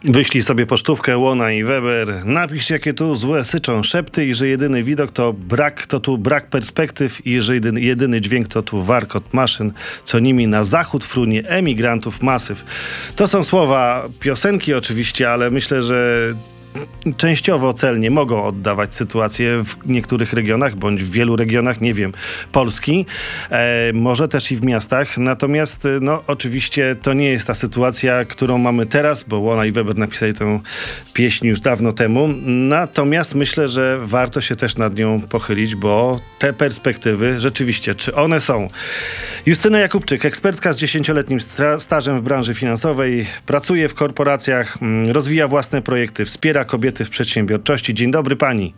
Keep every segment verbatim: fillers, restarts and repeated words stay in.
Wyślij sobie pocztówkę Łona i Weber, napisz, jakie tu złe syczą szepty i że jedyny widok to brak, to tu brak perspektyw i że jedyny, jedyny dźwięk to tu warkot maszyn, co nimi na zachód frunie emigrantów masyw. To są słowa piosenki oczywiście, ale myślę, że częściowo celnie mogą oddawać sytuację w niektórych regionach, bądź w wielu regionach, nie wiem, Polski, e, może też i w miastach. Natomiast, no oczywiście to nie jest ta sytuacja, którą mamy teraz, bo Łona i Weber napisali tę pieśń już dawno temu. Natomiast myślę, że warto się też nad nią pochylić, bo te perspektywy, rzeczywiście, czy one są? Justyna Jakubczyk, ekspertka z dziesięcioletnim stra- stażem w branży finansowej, pracuje w korporacjach, rozwija własne projekty, wspiera kobiety w przedsiębiorczości. Dzień dobry pani.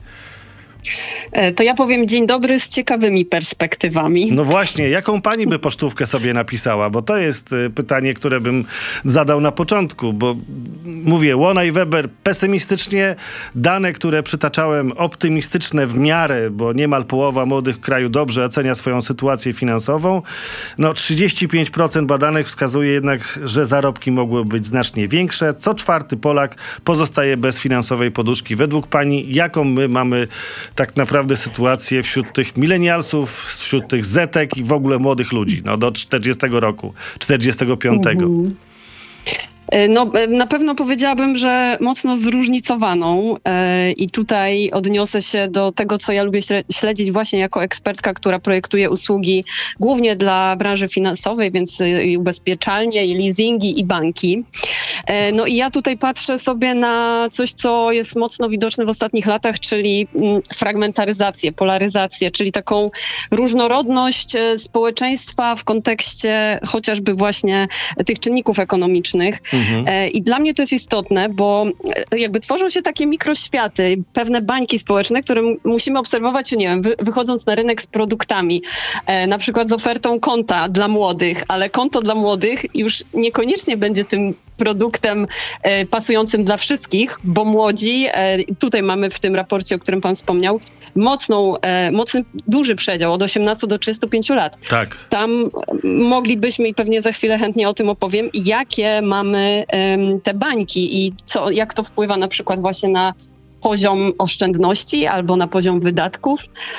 To ja powiem dzień dobry z ciekawymi perspektywami. No właśnie, jaką pani by pocztówkę sobie napisała? Bo to jest pytanie, które bym zadał na początku, bo mówię, Łona i Weber pesymistycznie, dane, które przytaczałem optymistyczne w miarę, bo niemal połowa młodych w kraju dobrze ocenia swoją sytuację finansową. No trzydzieści pięć procent badanych wskazuje jednak, że zarobki mogły być znacznie większe. Co czwarty Polak pozostaje bez finansowej poduszki. Według pani, jaką my mamy tak naprawdę sytuację wśród tych milenialsów, wśród tych zetek i w ogóle młodych ludzi, no do czterdziestego roku, czterdziestego piątego. Mhm. No, na pewno powiedziałabym, że mocno zróżnicowaną e, i tutaj odniosę się do tego, co ja lubię śledzić właśnie jako ekspertka, która projektuje usługi głównie dla branży finansowej, więc i ubezpieczalnie, i leasingi, i banki. E, no i ja tutaj patrzę sobie na coś, co jest mocno widoczne w ostatnich latach, czyli m, fragmentaryzację, polaryzację, czyli taką różnorodność społeczeństwa w kontekście chociażby właśnie tych czynników ekonomicznych. Mhm. I dla mnie to jest istotne, bo jakby tworzą się takie mikroświaty, pewne bańki społeczne, które musimy obserwować, nie wiem, wychodząc na rynek z produktami, na przykład z ofertą konta dla młodych, ale konto dla młodych już niekoniecznie będzie tym produktem e, pasującym dla wszystkich, bo młodzi, e, tutaj mamy w tym raporcie, o którym pan wspomniał, mocną, e, mocny, duży przedział od osiemnastu do trzydziestu pięciu lat. Tak. Tam moglibyśmy i pewnie za chwilę chętnie o tym opowiem, jakie mamy e, te bańki i co, jak to wpływa na przykład właśnie na poziom oszczędności albo na poziom wydatków.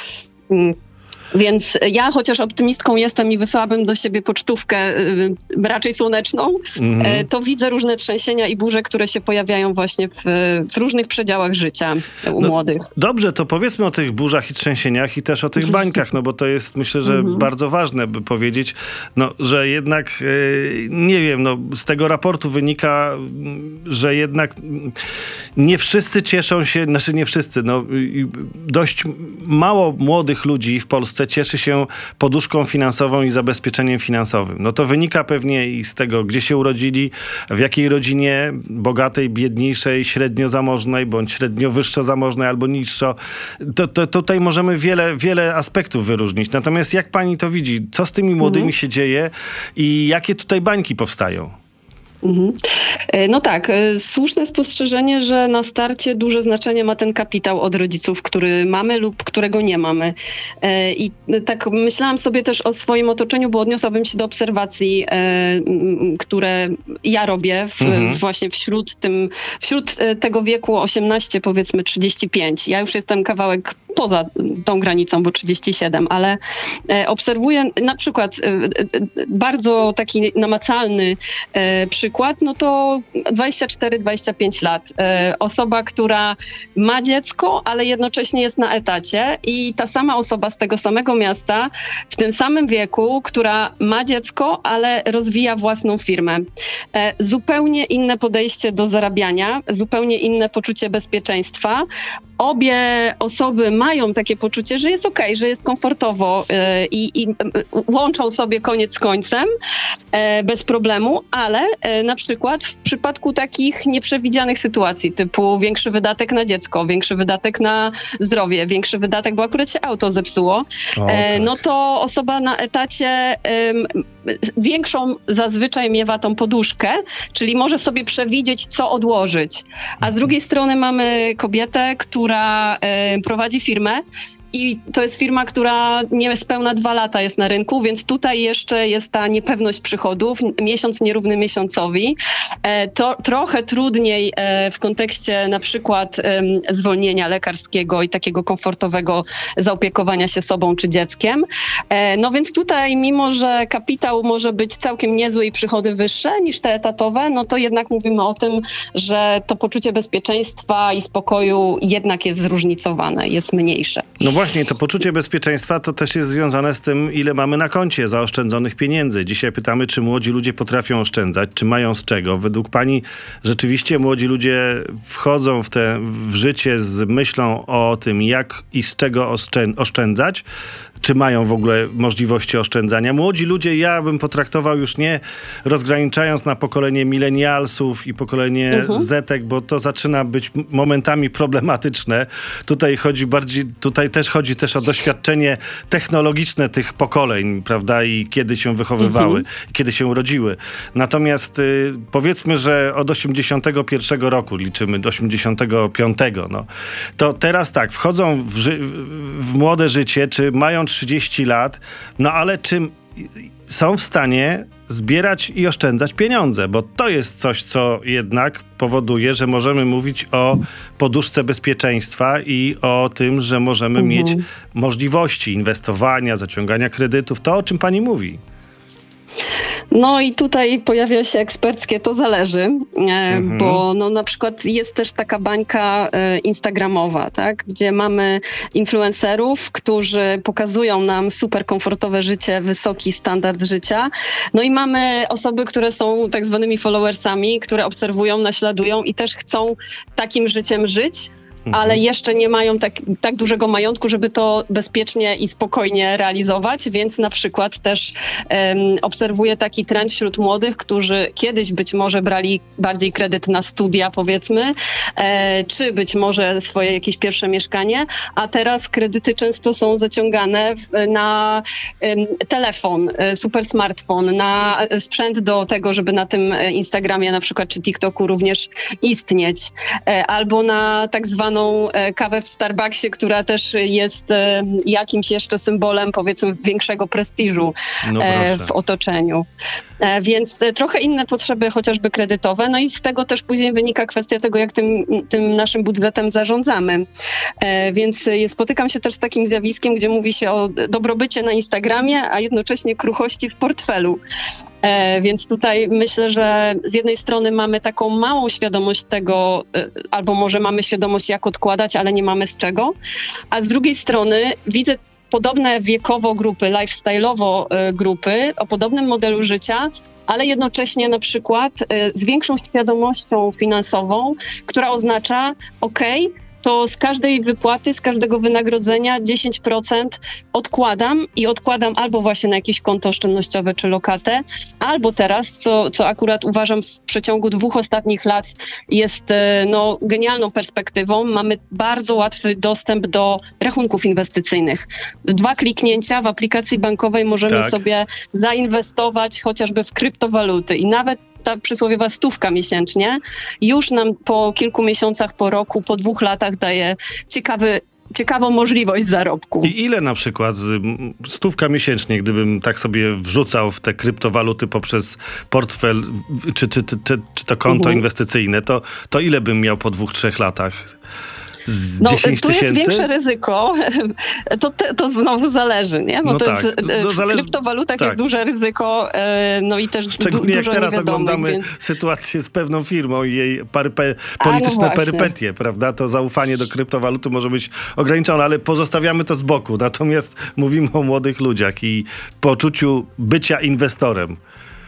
Więc ja chociaż optymistką jestem i wysyłabym do siebie pocztówkę y, raczej słoneczną, mm-hmm. y, to widzę różne trzęsienia i burze, które się pojawiają właśnie w, w różnych przedziałach życia u no, młodych. Dobrze, to powiedzmy o tych burzach i trzęsieniach i też o tych bańkach, no bo to jest myślę, że mm-hmm. bardzo ważne, by powiedzieć, no, że jednak, y, nie wiem, no, z tego raportu wynika, że jednak nie wszyscy cieszą się, znaczy nie wszyscy, no, y, dość mało młodych ludzi w Polsce cieszy się poduszką finansową i zabezpieczeniem finansowym. No to wynika pewnie i z tego, gdzie się urodzili, w jakiej rodzinie, bogatej, biedniejszej, średnio zamożnej, bądź średnio wyższo zamożnej albo niższo. To, to, tutaj możemy wiele, wiele aspektów wyróżnić. Natomiast jak pani to widzi? Co z tymi młodymi mhm. się dzieje i jakie tutaj bańki powstają? Mhm. No tak, słuszne spostrzeżenie, że na starcie duże znaczenie ma ten kapitał od rodziców, który mamy lub którego nie mamy. I tak myślałam sobie też o swoim otoczeniu, bo odniosłabym się do obserwacji, które ja robię w, mhm. właśnie wśród, tym, wśród tego wieku osiemnaście, powiedzmy trzydzieści pięć. Ja już jestem kawałek poza tą granicą, bo trzydzieści siedem, ale obserwuję na przykład bardzo taki namacalny przykład, no to dwadzieścia cztery dwadzieścia pięć lat. Osoba, która ma dziecko, ale jednocześnie jest na etacie i ta sama osoba z tego samego miasta, w tym samym wieku, która ma dziecko, ale rozwija własną firmę. Zupełnie inne podejście do zarabiania, zupełnie inne poczucie bezpieczeństwa. Obie osoby mają takie poczucie, że jest okej, że jest komfortowo yy, i, i łączą sobie koniec z końcem yy, bez problemu, ale yy, na przykład w przypadku takich nieprzewidzianych sytuacji, typu większy wydatek na dziecko, większy wydatek na zdrowie, większy wydatek, bo akurat się auto zepsuło, o, tak. yy, no to osoba na etacie yy, większą zazwyczaj miewa tą poduszkę, czyli może sobie przewidzieć, co odłożyć. A z drugiej strony mamy kobietę, która y, prowadzi firmę i to jest firma, która niespełna dwa lata jest na rynku, więc tutaj jeszcze jest ta niepewność przychodów, miesiąc nierówny miesiącowi. To trochę trudniej w kontekście na przykład zwolnienia lekarskiego i takiego komfortowego zaopiekowania się sobą czy dzieckiem. No więc tutaj, mimo że kapitał może być całkiem niezły i przychody wyższe niż te etatowe, no to jednak mówimy o tym, że to poczucie bezpieczeństwa i spokoju jednak jest zróżnicowane, jest mniejsze. No właśnie, to poczucie bezpieczeństwa to też jest związane z tym, ile mamy na koncie zaoszczędzonych pieniędzy. Dzisiaj pytamy, czy młodzi ludzie potrafią oszczędzać, czy mają z czego. Według pani rzeczywiście młodzi ludzie wchodzą w, te, w życie z myślą o tym, jak i z czego oszczędzać? Czy mają w ogóle możliwości oszczędzania? Młodzi ludzie, ja bym potraktował już nie rozgraniczając na pokolenie milenialsów i pokolenie uh-huh. zetek, bo to zaczyna być momentami problematyczne. Tutaj chodzi bardziej, tutaj też chodzi też o doświadczenie technologiczne tych pokoleń, prawda? I kiedy się wychowywały, uh-huh. kiedy się urodziły. Natomiast y, powiedzmy, że od osiemdziesiątego pierwszego roku liczymy, do osiemdziesiątego piątego. No, to teraz tak, wchodzą w, ży- w młode życie, czy mają trzydzieści lat, no ale czym są w stanie zbierać i oszczędzać pieniądze, bo to jest coś, co jednak powoduje, że możemy mówić o poduszce bezpieczeństwa i o tym, że możemy mhm. mieć możliwości inwestowania, zaciągania kredytów. To, o czym pani mówi. No i tutaj pojawia się eksperckie, to zależy, mhm. bo no na przykład jest też taka bańka instagramowa, tak, gdzie mamy influencerów, którzy pokazują nam super komfortowe życie, wysoki standard życia, no i mamy osoby, które są tak zwanymi followersami, które obserwują, naśladują i też chcą takim życiem żyć, ale jeszcze nie mają tak, tak dużego majątku, żeby to bezpiecznie i spokojnie realizować, więc na przykład też um, obserwuję taki trend wśród młodych, którzy kiedyś być może brali bardziej kredyt na studia, powiedzmy, e, czy być może swoje jakieś pierwsze mieszkanie, a teraz kredyty często są zaciągane w, na um, telefon, super smartfon, na sprzęt do tego, żeby na tym Instagramie na przykład czy TikToku również istnieć, e, albo na tak zwaną kawę w Starbucksie, która też jest jakimś jeszcze symbolem, powiedzmy, większego prestiżu no w otoczeniu. Więc trochę inne potrzeby, chociażby kredytowe. No i z tego też później wynika kwestia tego, jak tym, tym naszym budżetem zarządzamy. Więc spotykam się też z takim zjawiskiem, gdzie mówi się o dobrobycie na Instagramie, a jednocześnie kruchości w portfelu. E, więc tutaj myślę, że z jednej strony mamy taką małą świadomość tego, e, albo może mamy świadomość, jak odkładać, ale nie mamy z czego, a z drugiej strony widzę podobne wiekowo grupy, lifestyle'owo e, grupy o podobnym modelu życia, ale jednocześnie na przykład e, z większą świadomością finansową, która oznacza, okej, okay, to z każdej wypłaty, z każdego wynagrodzenia dziesięć procent odkładam i odkładam albo właśnie na jakieś konto oszczędnościowe czy lokatę, albo teraz, co, co akurat uważam w przeciągu dwóch ostatnich lat jest no, genialną perspektywą, mamy bardzo łatwy dostęp do rachunków inwestycyjnych. Dwa kliknięcia w aplikacji bankowej możemy tak. sobie zainwestować chociażby w kryptowaluty i nawet ta przysłowiowa stówka miesięcznie już nam po kilku miesiącach, po roku, po dwóch latach daje ciekawy, ciekawą możliwość zarobku. I ile na przykład stówka miesięcznie, gdybym tak sobie wrzucał w te kryptowaluty poprzez portfel, czy, czy, czy, czy to konto mhm. inwestycyjne, to, to ile bym miał po dwóch, trzech latach? Z no, dziesięć tu tysięcy? jest większe ryzyko, to, to znowu zależy, nie? Bo no to tak, jest, to w zależy, kryptowalutach tak. jest duże ryzyko, no i też szczególnie du- jak dużo teraz niewiadomych, oglądamy więc... sytuację z pewną firmą i jej parype- polityczne no perypetie, prawda? To zaufanie do kryptowaluty może być ograniczone, ale pozostawiamy to z boku. Natomiast mówimy o młodych ludziach i poczuciu bycia inwestorem.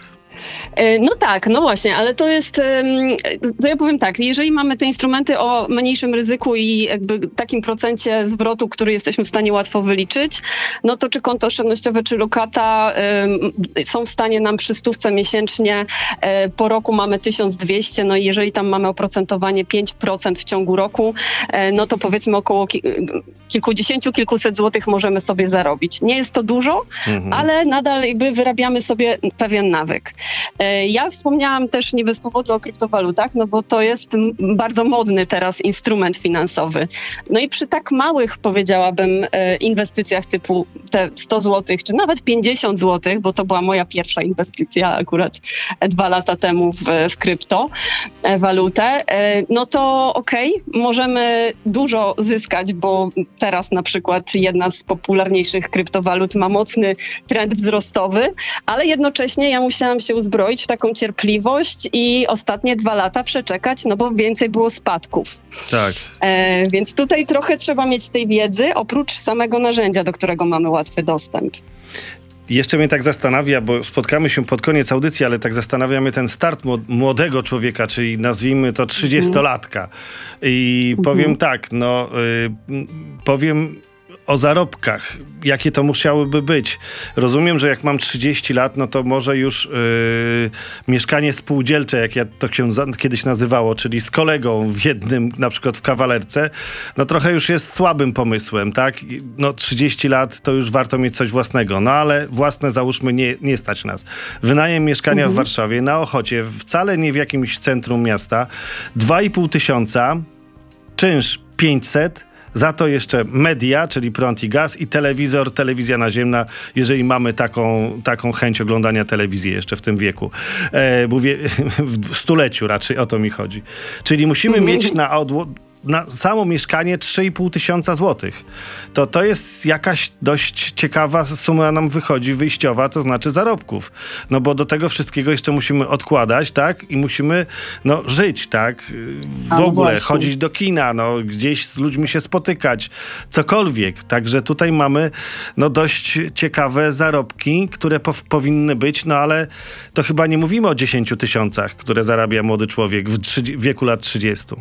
No tak, no właśnie, ale to jest, to ja powiem tak, jeżeli mamy te instrumenty o mniejszym ryzyku i jakby takim procencie zwrotu, który jesteśmy w stanie łatwo wyliczyć, no to czy konto oszczędnościowe, czy lokata są w stanie nam przy stówce miesięcznie, po roku mamy tysiąc dwieście, no i jeżeli tam mamy oprocentowanie pięć procent w ciągu roku, no to powiedzmy około ki- kilkudziesięciu, kilkuset złotych możemy sobie zarobić. Nie jest to dużo, mhm. ale nadal jakby wyrabiamy sobie pewien nawyk. Ja wspomniałam też nie bez powodu o kryptowalutach, no bo to jest bardzo modny teraz instrument finansowy. No i przy tak małych, powiedziałabym, inwestycjach typu te sto złotych, czy nawet pięćdziesiąt złotych, bo to była moja pierwsza inwestycja akurat dwa lata temu w, w kryptowalutę, no to okej, okay, możemy dużo zyskać, bo teraz na przykład jedna z popularniejszych kryptowalut ma mocny trend wzrostowy, ale jednocześnie ja musiałam się uzbroić w taką cierpliwość i ostatnie dwa lata przeczekać, no bo więcej było spadków. Tak. E, więc tutaj trochę trzeba mieć tej wiedzy, oprócz samego narzędzia, do którego mamy łatwy dostęp. Jeszcze mnie tak zastanawia, bo spotkamy się pod koniec audycji, ale tak zastanawia mnie ten start młodego człowieka, czyli nazwijmy to trzydziestolatka. I mhm. powiem tak, no y, powiem o zarobkach, jakie to musiałyby być. Rozumiem, że jak mam trzydzieści lat, no to może już yy, mieszkanie spółdzielcze, jak ja to się za, kiedyś nazywało, czyli z kolegą w jednym, na przykład w kawalerce, no trochę już jest słabym pomysłem, tak? No trzydzieści lat to już warto mieć coś własnego, no ale własne załóżmy nie, nie stać nas. Wynajem mieszkania mhm. w Warszawie, na Ochocie, wcale nie w jakimś centrum miasta, dwa i pół tysiąca, czynsz pięćset, za to jeszcze media, czyli prąd i gaz, i telewizor, telewizja naziemna, jeżeli mamy taką, taką chęć oglądania telewizji jeszcze w tym wieku. E, mówię w stuleciu raczej, o to mi chodzi. Czyli musimy mieć na odło- na samo mieszkanie trzy i pół tysiąca złotych. To, to jest jakaś dość ciekawa suma nam wychodzi, wyjściowa, to znaczy zarobków. No bo do tego wszystkiego jeszcze musimy odkładać, tak? I musimy, no, żyć, tak? W A, ogóle właśnie. chodzić do kina, no, gdzieś z ludźmi się spotykać, cokolwiek. Także tutaj mamy, no, dość ciekawe zarobki, które po- powinny być, no ale to chyba nie mówimy o dziesięciu tysiącach, które zarabia młody człowiek w, trzy- w wieku lat trzydziestu.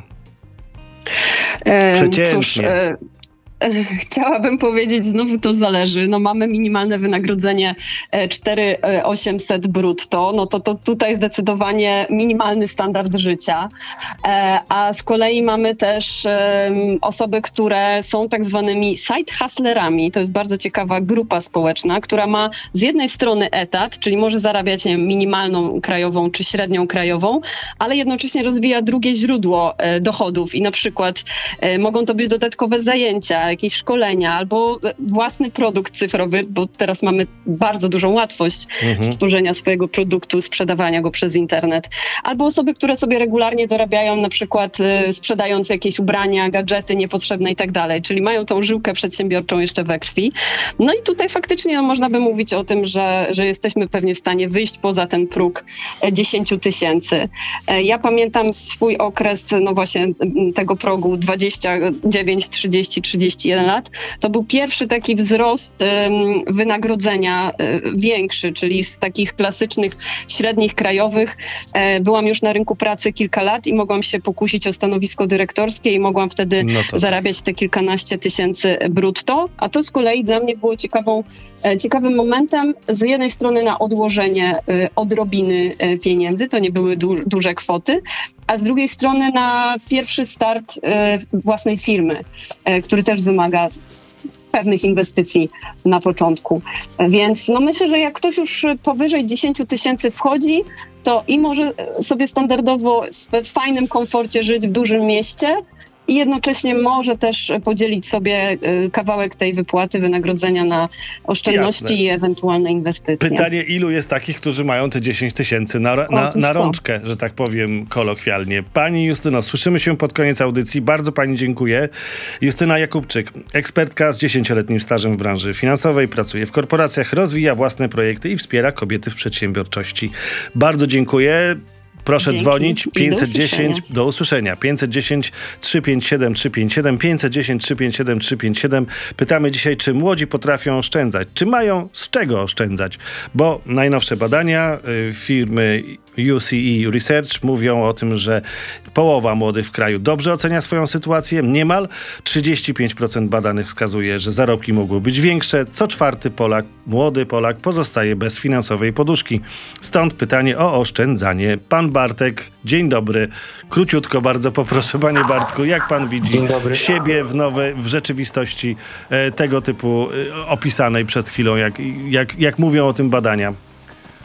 Przeciętnie. Cóż, e, e, chciałabym powiedzieć, znowu to zależy. No mamy minimalne wynagrodzenie cztery tysiące osiemset brutto, no to, to tutaj zdecydowanie minimalny standard życia. E, a z kolei mamy też e, osoby, które są tak zwanymi side hustlerami. To jest bardzo ciekawa grupa społeczna, która ma z jednej strony etat, czyli może zarabiać nie wiem, minimalną krajową czy średnią krajową, ale jednocześnie rozwija drugie źródło e, dochodów i na przykład e, mogą to być dodatkowe zajęcia, jakieś szkolenia albo własny produkt cyfrowy, bo teraz mamy bardzo dużą łatwość mhm. stworzenia swojego produktu, sprzedawania go przez internet. Albo osoby, które sobie regularnie dorabiają, na przykład y, sprzedając jakieś ubrania, gadżety niepotrzebne i tak dalej, czyli mają tą żyłkę przedsiębiorczą jeszcze we krwi. No i tutaj faktycznie no, można by mówić o tym, że, że jesteśmy pewnie w stanie wyjść poza ten próg dziesięć tysięcy. Ja pamiętam swój okres, no właśnie tego progu dwadzieścia dziewięć, trzydzieści, trzydzieści jeden lat. To był pierwszy taki wzrost um, wynagrodzenia um, większy, czyli z takich klasycznych, średnich, krajowych. E, byłam już na rynku pracy kilka lat i mogłam się pokusić o stanowisko dyrektorskie i mogłam wtedy no to... zarabiać te kilkanaście tysięcy brutto, a to z kolei dla mnie było ciekawą, e, ciekawym momentem z jednej strony na odłożenie e, odrobiny e, pieniędzy, to nie były du- duże kwoty, a z drugiej strony na pierwszy start e, własnej firmy, e, który też wymaga pewnych inwestycji na początku. Więc no myślę, że jak ktoś już powyżej dziesięć tysięcy wchodzi, to i może sobie standardowo w fajnym komforcie żyć w dużym mieście, i jednocześnie może też podzielić sobie kawałek tej wypłaty wynagrodzenia na oszczędności Jasne. I ewentualne inwestycje. Pytanie, ilu jest takich, którzy mają te dziesięć tysięcy na, na, na rączkę, że tak powiem kolokwialnie. Pani Justyno, słyszymy się pod koniec audycji. Bardzo pani dziękuję. Justyna Jakubczyk, ekspertka z dziesięcioletnim stażem w branży finansowej, pracuje w korporacjach, rozwija własne projekty i wspiera kobiety w przedsiębiorczości. Bardzo dziękuję. Proszę Dzięki. dzwonić pięćset dziesięć do usłyszenia. pięćset dziesięć, trzysta pięćdziesiąt siedem, trzysta pięćdziesiąt siedem, pięćset dziesięć, trzysta pięćdziesiąt siedem, trzysta pięćdziesiąt siedem. Pytamy dzisiaj, czy młodzi potrafią oszczędzać? Czy mają z czego oszczędzać? Bo najnowsze badania y, firmy U C E Research mówią o tym, że połowa młodych w kraju dobrze ocenia swoją sytuację. Niemal trzydzieści pięć procent badanych wskazuje, że zarobki mogły być większe. Co czwarty Polak, młody Polak pozostaje bez finansowej poduszki. Stąd pytanie o oszczędzanie. Pan Bartek, dzień dobry. Króciutko bardzo poproszę, panie Bartku, jak pan widzi siebie w nowej, w rzeczywistości e, tego typu e, opisanej przed chwilą, jak, jak, jak mówią o tym badania?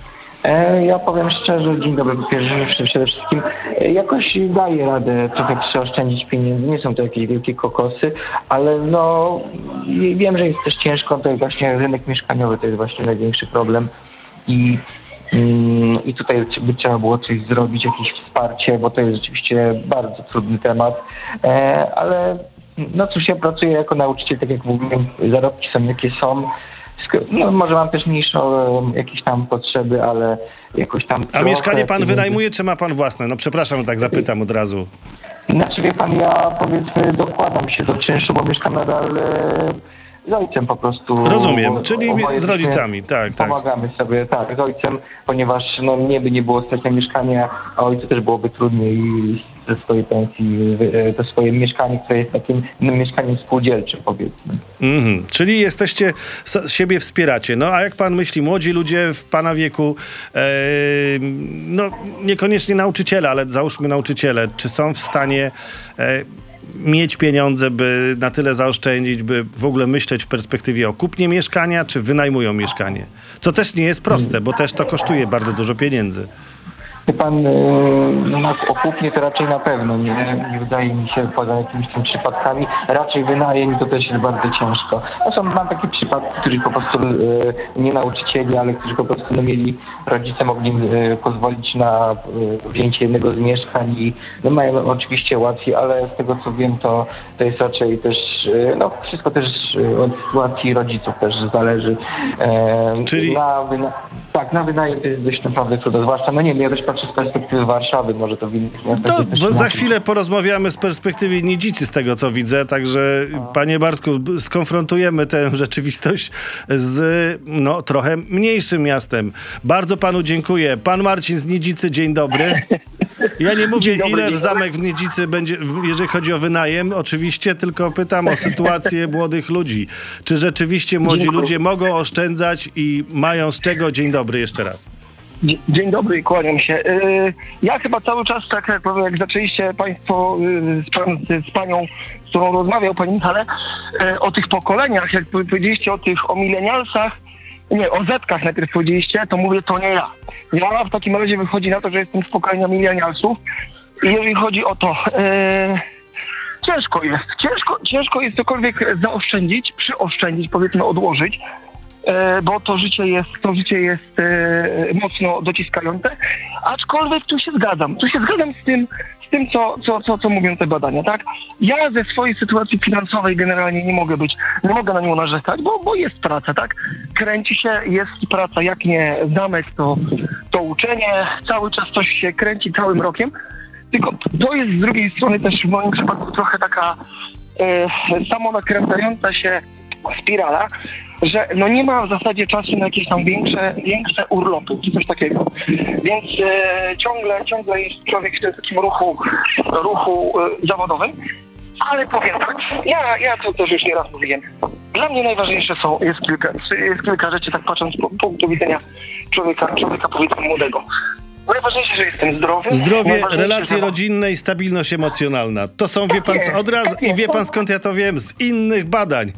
E, Ja powiem szczerze, dzień dobry, po pierwsze, przede wszystkim e, jakoś daję radę trochę przeoszczędzić pieniędzy, nie są to jakieś wielkie kokosy, ale no i wiem, że jest też ciężko, to jest właśnie rynek mieszkaniowy, to jest właśnie największy problem i mm, i tutaj by trzeba było coś zrobić, jakieś wsparcie, bo to jest rzeczywiście bardzo trudny temat, e, ale no cóż, ja pracuję jako nauczyciel, tak jak mówiłem, zarobki są jakie są. No, może mam też mniejsze e, jakieś tam potrzeby, ale jakoś tam... A trochę mieszkanie pan pieniędzy- wynajmuje, czy ma pan własne? No przepraszam, że tak zapytam od razu. Znaczy, wie pan, ja powiedzmy dokładam się do czynszu, bo mieszkam nadal e, z ojcem po prostu. Rozumiem, Bo- czyli oboje z rodzicami, tak, tak. Pomagamy sobie, tak, z ojcem, ponieważ no mnie by nie było stać na mieszkanie, a ojcu też byłoby trudniej ze swojej pensji, e, to swoje mieszkanie, które jest takim no, mieszkaniem spółdzielczym, powiedzmy. Mhm. Czyli jesteście, s- siebie wspieracie. No a jak pan myśli, młodzi ludzie w pana wieku, e, no niekoniecznie nauczyciele, ale załóżmy nauczyciele, czy są w stanie e, mieć pieniądze, by na tyle zaoszczędzić, by w ogóle myśleć w perspektywie o kupnie mieszkania, czy wynajmują mieszkanie? Co też nie jest proste, bo też to kosztuje bardzo dużo pieniędzy. Wie pan, yy, no na okupnie to raczej na pewno nie, nie wydaje mi się, poza jakimiś tam przypadkami, raczej wynajem to też jest bardzo ciężko. No są, mam takie przypadki, którzy po prostu yy, nie nauczycieli, ale którzy po prostu no, mieli, rodzice mogli yy, pozwolić na yy, wzięcie jednego z mieszkań i no, mają oczywiście łatwiej, ale z tego co wiem, to, to jest raczej też, yy, no wszystko też yy, od sytuacji rodziców też zależy. Yy, Czyli- na wyna- tak, na wynajem to jest dość naprawdę trudno, zwłaszcza, no nie wiem, ja też patrzę z perspektywy Warszawy, może to w innych miastach To jest też bo za inaczej. chwilę porozmawiamy z perspektywy Nidzicy, z tego co widzę, także panie Bartku, b- skonfrontujemy tę rzeczywistość z no, trochę mniejszym miastem. Bardzo panu dziękuję. Pan Marcin z Nidzicy, dzień dobry. Ja nie mówię, Dzień dobry, ile dzień w zamek w Nidzicy będzie, w- jeżeli chodzi o wynajem, oczywiście, tylko pytam o sytuację młodych ludzi. Czy rzeczywiście młodzi Dziękuję. ludzie mogą oszczędzać i mają z czego? Dzień dobry jeszcze raz. Dzie- Dzień dobry i kłaniam się. Yy, Ja chyba cały czas, tak jak powiem, jak zaczęliście Państwo yy, z, pan, z Panią, z którą rozmawiał Pani Michale, yy, o tych pokoleniach, jak powie- powiedzieliście o tych, o milenialsach, nie, o zetkach najpierw powiedzieliście, to mówię, to nie ja. Ja w takim razie wychodzi na to, że jestem z pokolenia milenialsów i jeżeli chodzi o to, yy, ciężko jest, ciężko, ciężko jest cokolwiek zaoszczędzić, przyoszczędzić, powiedzmy odłożyć, e, bo to życie jest, to życie jest e, mocno dociskające, aczkolwiek tu się zgadzam, tu się zgadzam z tym, z tym co, co, co, co mówią te badania, tak? Ja ze swojej sytuacji finansowej generalnie nie mogę być, nie mogę na nią narzekać, bo, bo jest praca, tak? Kręci się, jest praca, jak nie zamek, to, to uczenie, cały czas coś się kręci całym rokiem. Tylko to jest z drugiej strony też w moim przypadku trochę taka e, samonakręcająca się spirala, że no nie ma w zasadzie czasu na jakieś tam większe, większe urlopy czy coś takiego. Więc e, ciągle, ciągle jest człowiek w tym takim ruchu, ruchu e, zawodowym. Ale powiem tak, ja, ja to też już nieraz mówiłem. Dla mnie najważniejsze są, jest kilka, jest kilka rzeczy, tak patrząc z po- punktu widzenia człowieka, człowieka powiedzmy młodego. Najważniejsze, że jestem zdrowy. Zdrowie, Najważniejsze, relacje że mam- rodzinne i stabilność emocjonalna. To są, wie pan, co, od razu, tak i jest. wie pan skąd ja to wiem? Z innych badań.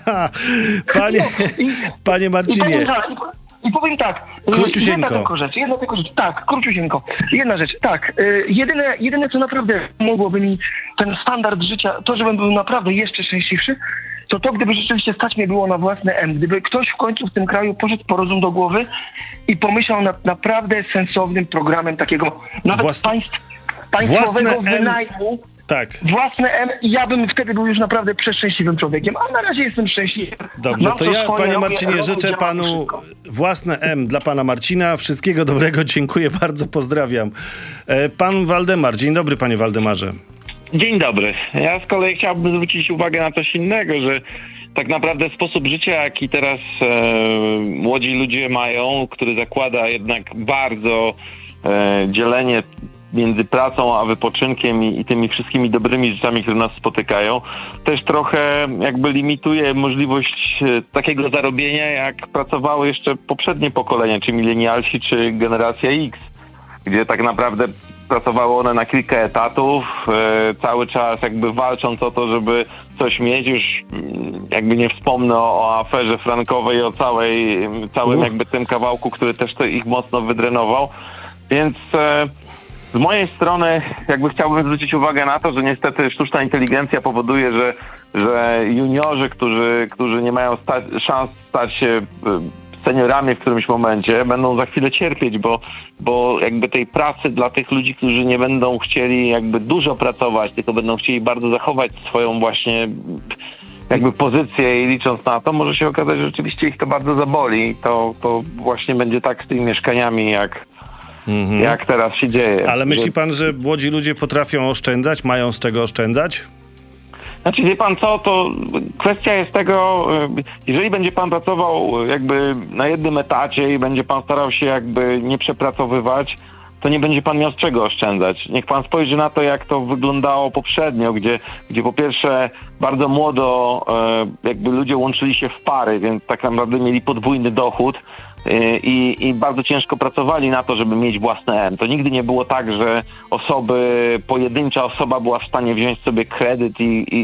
Panie, I- panie I Marcinie, powiem tak, i po- i powiem tak. Króciusieńko. Jedna tylko rzecz, jedna tylko rzecz. Tak, króciusieńko. Jedna rzecz, tak. y, Jedyne, jedyne, co naprawdę mogłoby mi ten standard życia, to żebym był naprawdę jeszcze szczęśliwszy, to to, gdyby rzeczywiście stać mnie było na własne M. Gdyby ktoś w końcu w tym kraju poszedł po rozum do głowy i pomyślał nad naprawdę sensownym programem takiego nawet Włas- państw, państwowego własne M. wynajmu, tak. własne M i ja bym wtedy był już naprawdę przeszczęśliwym człowiekiem, a na razie jestem szczęśliwy. Dobrze, Mam to to ja, swoje, panie robię- Marcinie, robię, życzę działam panu szybko. własne M dla pana Marcina. Wszystkiego dobrego, dziękuję bardzo, pozdrawiam. E, Pan Waldemar, dzień dobry, panie Waldemarze. Dzień dobry. Ja z kolei chciałbym zwrócić uwagę na coś innego, że tak naprawdę sposób życia, jaki teraz e, młodzi ludzie mają, który zakłada jednak bardzo e, dzielenie między pracą a wypoczynkiem i, i tymi wszystkimi dobrymi rzeczami, które nas spotykają, też trochę jakby limituje możliwość e, takiego zarobienia, jak pracowały jeszcze poprzednie pokolenia, czy milenialsi, czy generacja X, gdzie tak naprawdę pracowały one na kilka etatów, e, cały czas jakby walcząc o to, żeby coś mieć. Już mm, jakby nie wspomnę o, o aferze frankowej, o całej, całym Uch. jakby tym kawałku, który też to ich mocno wydrenował. Więc e, z mojej strony jakby chciałbym zwrócić uwagę na to, że niestety sztuczna inteligencja powoduje, że, że juniorzy, którzy, którzy nie mają sta- szans stać się e, seniorami w którymś momencie, będą za chwilę cierpieć, bo, bo jakby tej pracy dla tych ludzi, którzy nie będą chcieli jakby dużo pracować, tylko będą chcieli bardzo zachować swoją właśnie jakby pozycję i licząc na to, może się okazać, że rzeczywiście ich to bardzo zaboli. To, to właśnie będzie tak z tymi mieszkaniami, jak, Mhm. jak teraz się dzieje. Ale myśli Że- pan, że młodzi ludzie potrafią oszczędzać, mają z czego oszczędzać? Znaczy, wie pan co, to kwestia jest tego, y, jeżeli będzie pan pracował jakby na jednym etacie i będzie pan starał się jakby nie przepracowywać, to nie będzie pan miał z czego oszczędzać. Niech pan spojrzy na to, jak to wyglądało poprzednio, gdzie, gdzie po pierwsze bardzo młodo y, jakby ludzie łączyli się w pary, więc tak naprawdę mieli podwójny dochód. I, i bardzo ciężko pracowali na to, żeby mieć własne M. To nigdy nie było tak, że osoby, pojedyncza osoba była w stanie wziąć sobie kredyt i, i